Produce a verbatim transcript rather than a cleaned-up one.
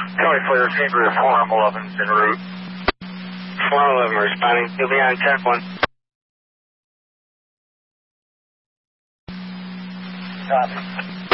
Charlie Flair, Chamber of four eleven en route. four eleven responding. You'll be on check one. Copy.